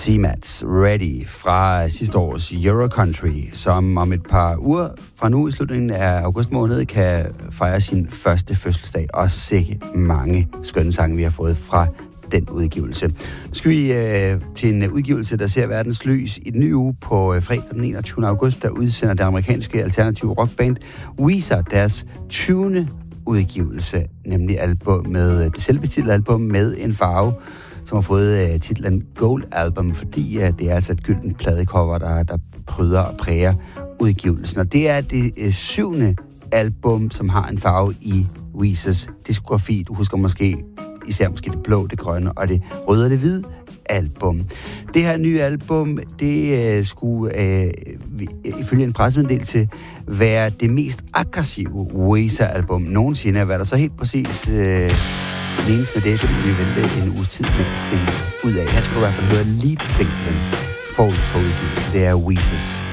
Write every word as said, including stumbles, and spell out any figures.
C-Mats Ready fra sidste års Eurocountry, som om et par uger fra nu i slutningen af august måned kan fejre sin første fødselsdag, og sikke mange skønne sange, vi har fået fra den udgivelse. Nu skal vi øh, til en udgivelse, der ser verdens lys i den nye uge på øh, fredag den enogtyvende august, der udsender det amerikanske alternative rockband Weezer deres tyvende udgivelse, nemlig album med det selvbetitlede album med en farve, som har fået uh, titlen Gold Album, fordi uh, det er altså et gyldent pladecover, der, der pryder og præger udgivelsen. Og det er det uh, syvende album, som har en farve i Weezers diskografi. Du husker måske især måske det blå, det grønne og det røde og det hvide album. Det her nye album, det uh, skulle uh, ifølge en pressemeddelelse være det mest aggressive Weezer-album nogensinde. Hvad der så helt præcis uh, menes med det, det vil vi vente en uges tid med at finde ud af. Her skal du i hvert fald høre lead-singlen forud for udgivelsen. Det er Weezers